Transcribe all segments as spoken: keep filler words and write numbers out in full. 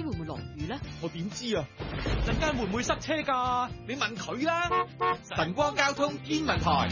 會唔會落雨咧？ 我點知啊？陣間會唔會塞車㗎？你問佢啦。晨光交通天文台。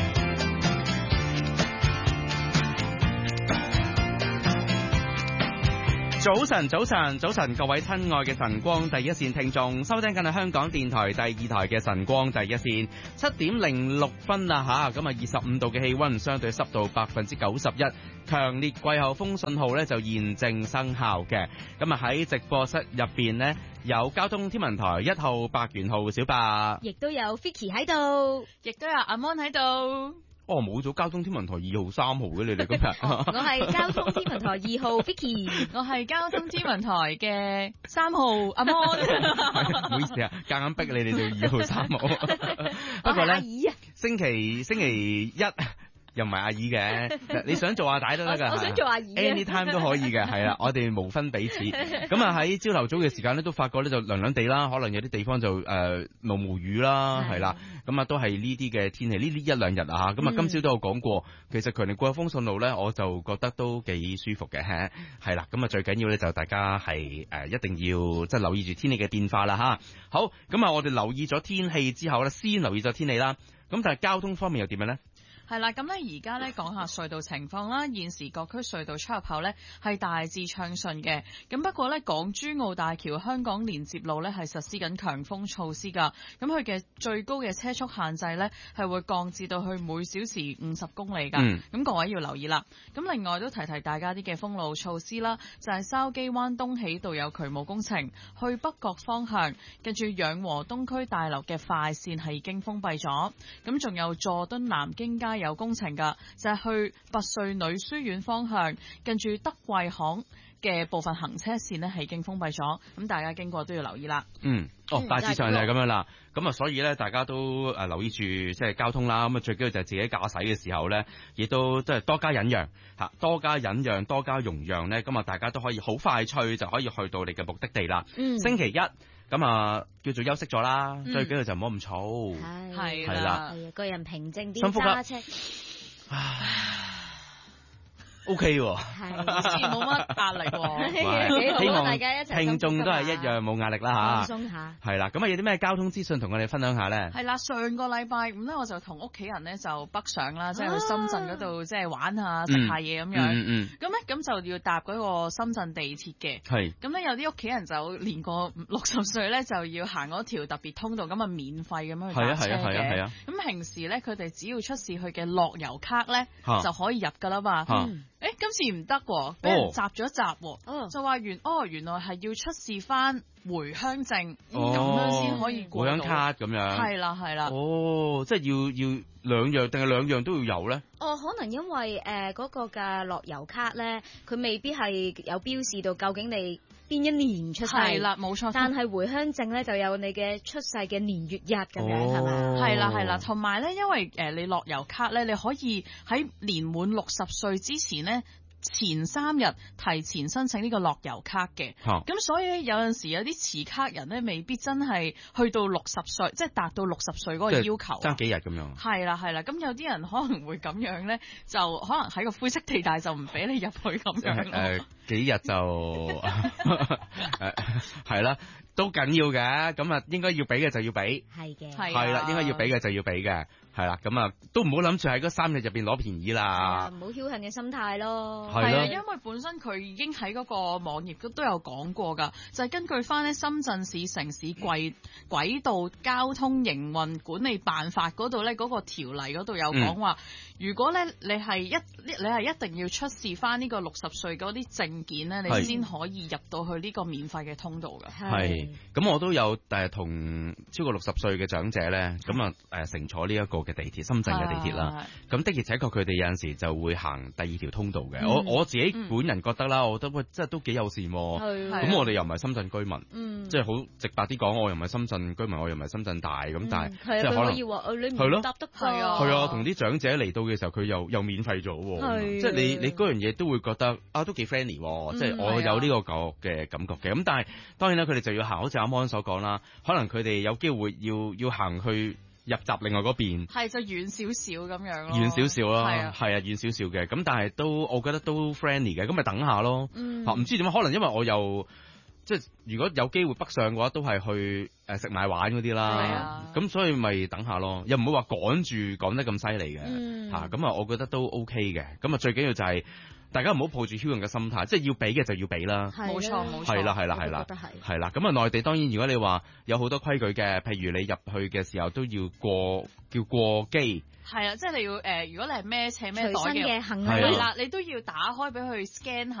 早晨，早晨，早晨，各位親愛嘅晨光第一線聽眾，收聽緊係香港電台第二台嘅晨光第一線，七點零六分啦吓，咁啊二十五度嘅氣溫，相對濕度百分之九十一，強烈季候風信號咧就現正生效嘅。咁啊喺直播室入邊呢，有交通天文台一號白元號小白， 亦都有 Vicky 喺度， 亦都有阿 Mon 喺度。 哦，冇咗交通天文台二號、三號嘅你哋今日。 我係交通天文台二號 Vicky， 我係交通天文台嘅三號阿 Mon。 唔好意思啊，夾硬逼你哋做二號、三號。不過咧，星期星期一。又唔係阿姨嘅，你想做阿大都得噶， 我想做阿姨 ，anytime 都可以嘅，係啦，我哋無分彼此。咁啊喺朝頭早嘅時間咧，都發覺咧就涼涼地啦，可能有啲地方就誒毛毛雨啦，係啦，咁啊都係呢啲嘅天氣，呢啲一兩日啊，咁啊今朝都有講過，其實強烈季候風信號咧，我就覺得都幾舒服嘅，係啦，咁啊最緊要咧就大家係誒一定要即係留意住天氣嘅變化啦吓。好，咁啊我哋留意咗天氣之後咧，先留意咗天氣啦，咁但係交通方面又點樣咧？ 係啦，咁咧而家咧講下隧道情況啦。現時各區隧道出入口咧係大致暢順嘅。咁不過咧，港珠澳大橋香港連接路咧係實施緊強風措施㗎。咁佢嘅最高嘅車速限制咧係會降至到去每小時五十公里㗎。咁、嗯、各位要留意啦。咁另外都提提大家啲嘅封路措施啦，就係筲箕灣東起道有渠務工程，去北角方向，跟住養和東區大樓嘅快線係已經封閉咗。咁仲有佐敦南京街有工程噶，就係、是、去拔萃女書院方向，跟住德貴行嘅部分行車線呢係已經封閉咗，咁大家經過都要留意啦。 嗯，哦，大致上就係咁樣啦。咁啊，所以咧，大家都誒留意住即係交通啦。咁啊，最緊要就係自己駕駛嘅時候咧，亦都即係多加忍讓吓，多加忍讓，多加容讓咧。咁啊，大家都可以好快脆就可以去到你嘅目的地啦。嗯，星期一。咁啊，叫做休息咗啦，嗯、最緊要就唔好咁嘈， 係係啦， 個人平靜啲揸車。 O K 喎， 係冇乜壓力喎， 希望大家一齊聽眾都係一樣冇壓力啦嚇， 放鬆下。 係啦，咁啊有啲咩交通資訊同我哋分享下咧？ 係啦，上個禮拜五咧，我就同屋企人咧就北上啦，即係去深圳嗰度即係玩下食下嘢咁樣。嗯嗯。咁咧咁就要搭嗰個深圳地鐵嘅。係。咁咧有啲屋企人就年過六十歲咧，就要行嗰條特別通道，咁啊免費咁樣去搭車嘅。係啊係啊係啊。咁平時咧，佢哋只要出示佢嘅樂悠卡咧，就可以入㗎啦嘛。誒，今次唔得喎，俾人閘咗一閘喎，哦、就話原哦原來係要出示翻回鄉證，咁、哦、樣先可以過到。回鄉卡咁樣。係啦係啦。哦， 即係要要兩樣定係兩樣都要有咧？ 哦，可能因為誒嗰、呃那個嘅樂悠卡咧，佢未必係有標示到究竟你邊一年出世。係啦，冇錯。但係回鄉證咧就有你嘅出世嘅年月日咁樣，係咪、哦？ 係啦係啦，同埋咧，因為誒你樂悠卡咧，你可以喺年滿六十歲之前咧，前三日提前申請呢個樂悠卡嘅，咁、啊、所以有陣時有啲持卡人咧，未必真係去到六十歲，即係達到六十歲嗰個要求， 爭幾日咁樣。係啦係啦，咁有啲人可能會咁樣咧，就可能喺個灰色地帶就唔俾你入去咁樣。誒、 呃，幾日就係啦，都緊要嘅，咁啊應該要俾嘅就要俾，係嘅，係啦，應該要俾嘅就要俾嘅。係啦，咁啊，都唔好諗住喺嗰三日入邊攞便宜啦。 唔好僥倖嘅心態咯。 係啊，因為本身佢已經喺嗰個網頁都都有講過㗎，就係、是、根據翻咧深圳市城市軌軌道交通營運管理辦法嗰度咧嗰個條例嗰度有講話，嗯、如果咧你係一你係一定要出示翻呢個六十歲嗰啲證件咧，你先可以入到去呢個免費嘅通道㗎。 係，咁我都有誒同超過六十歲嘅長者咧，咁啊誒乘坐呢一個嘅地鐵，深圳嘅地鐵啦，咁的而且確佢哋有陣時就會行第二條通道嘅、嗯。我我自己本人覺得啦，我覺得喂，真係都幾友善。咁我哋又唔係深圳居民，嗯、即係好直白啲講，我又唔係深圳居民，我又唔係深圳大，咁、嗯、但係即係可能係咯，搭得係啊，係啊，同啲長者嚟到嘅時候，佢又又免費咗，即係你你嗰樣嘢都會覺得啊，都幾 friendly，、嗯、即係我有呢個嘅感覺嘅。咁但係當然啦，佢哋就要行，好似阿 Mon 所講啦，可能佢哋有機會要要行去入閘另外嗰邊， 係就遠少少咁樣咯， 遠少少咯，係啊，係啊，遠少少嘅。咁但係都我覺得都 friendly 嘅，咁咪等下咯。嗯，唔知點解，可能因為我又即係如果有機會北上嘅話，都係去誒食買玩嗰啲啦。咁、啊、所以咪等下咯，又唔會話趕住趕得咁犀利嘅嚇。咁、嗯、啊，我覺得都 OK 嘅。咁啊，最緊要就係大家唔好抱住僥倖嘅心態，即係要俾嘅就要俾啦。 冇錯冇錯， 係啦係啦係啦，係啦。咁啊，內地當然如果你話有好多規矩嘅，譬如你入去嘅時候都要過叫過機。 係啊，即係你要誒、呃，如果你係孭斜孭袋嘅， 隨身嘅行李係啦，你都要打開俾佢 scan 下。